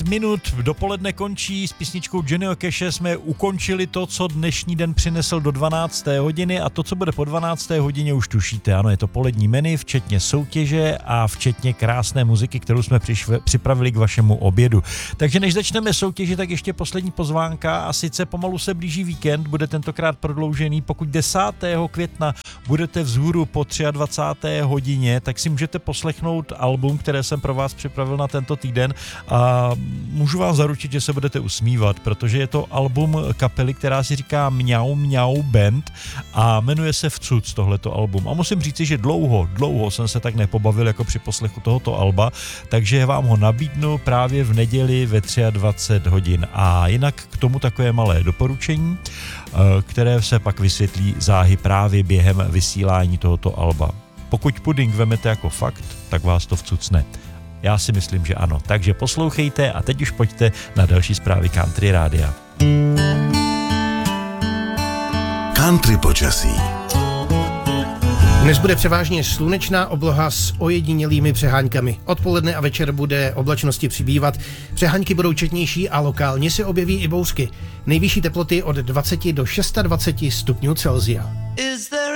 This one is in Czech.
10 minut dopoledne končí. S písničkou Johnnyho Cashe jsme ukončili to, co dnešní den přinesl do 12. hodiny a to, co bude po 12. hodině, už tušíte. Ano, je to polední menu, včetně soutěže a včetně krásné muziky, kterou jsme připravili k vašemu obědu. Takže než začneme soutěži, tak ještě poslední pozvánka a sice pomalu se blíží víkend, bude tentokrát prodloužený. Pokud 10. května budete vzhůru po 23. hodině, tak si můžete poslechnout album, které jsem pro vás připravil na tento týden a můžu vám zaručit, že se budete usmívat, protože je to album kapely, která si říká Mňau Mňau Band a jmenuje se Vcuc tohleto album. A musím říci, že dlouho jsem se tak nepobavil jako při poslechu tohoto alba, takže vám ho nabídnu právě v neděli ve 23 hodin. A jinak k tomu takové malé doporučení, které se pak vysvětlí záhy právě během vysílání tohoto alba. Pokud puding vemete jako fakt, tak vás to vcucne. Já si myslím, že ano. Takže poslouchejte a teď už pojďte na další zprávy Country Rádia. Country počasí. Dnes bude převážně slunečná obloha s ojedinělými přeháňkami. Odpoledne a večer bude oblačnosti přibývat. Přeháňky budou četnější a lokálně se objeví i bouřky. Nejvyšší teploty od 20 do 26 stupňů Celsia.